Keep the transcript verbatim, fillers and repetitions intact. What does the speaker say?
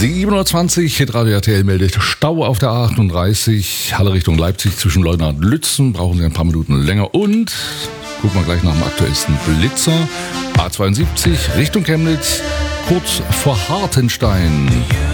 sieben Uhr zwanzig, Hitradio R T L meldet Stau auf der A achtunddreißig, Halle Richtung Leipzig zwischen Leutnant und Lützen, brauchen Sie ein paar Minuten länger und gucken wir gleich nach dem aktuellsten Blitzer, A zweiundsiebzig Richtung Chemnitz, kurz vor Hartenstein.